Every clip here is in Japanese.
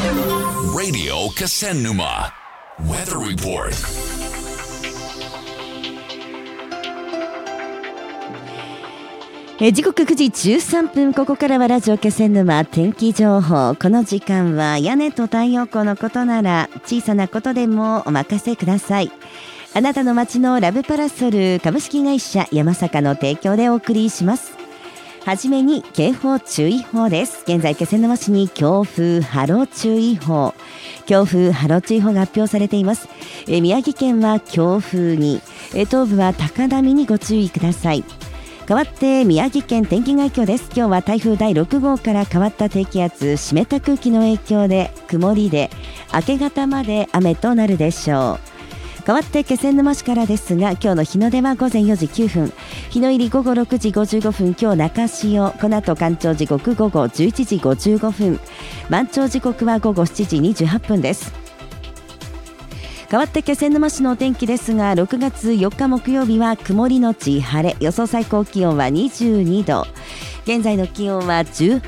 Radio Kasennuma Weather Report。 時刻9時13分、ここからはラジオ気仙沼天気情報。この時間は屋根と太陽光のことなら小さなことでもお任せください。あなたの街のラブパラソル株式会社山坂の提供でお送りします。はじめに警報注意報です。現在気仙沼市に強風波浪注意報、強風波浪注意報が発表されています。宮城県は強風に、東部は高波にご注意ください。変わって宮城県天気概況です。今日は台風第6号から変わった低気圧、湿った空気の影響で曇りで明け方まで雨となるでしょう。変わって気仙沼市からですが、今日の日の出は午前4時9分、日の入り午後6時55分、今日中潮、この後干潮時刻午後11時55分、満潮時刻は午後7時28分です。変わって気仙沼市のお天気ですが、6月4日木曜日は曇りのち晴れ、予想最高気温は22度、現在の気温は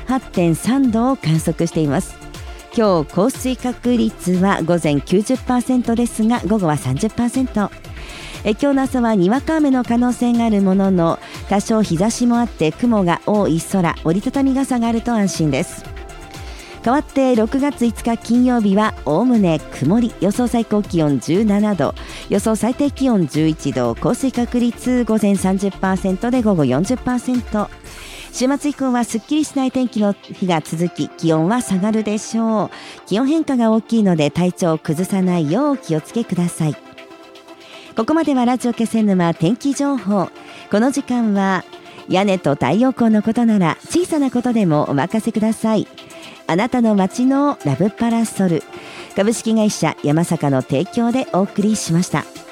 18.3 度を観測しています。今日降水確率は午前 90% ですが、午後は 30%。今日の朝はにわか雨の可能性があるものの、多少日差しもあって雲が多い空、折りたたみ傘があると安心です。変わって6月5日金曜日はおおむね曇り、予想最高気温17度、予想最低気温11度、降水確率午前 30% で午後 40%。 週末以降はすっきりしない天気の日が続き、気温は下がるでしょう。気温変化が大きいので体調を崩さないようお気をつけください。ここまではラジオ気仙沼天気情報。この時間は屋根と太陽光のことなら小さなことでもお任せください。あなたの街のラブパラソル株式会社山坂の提供でお送りしました。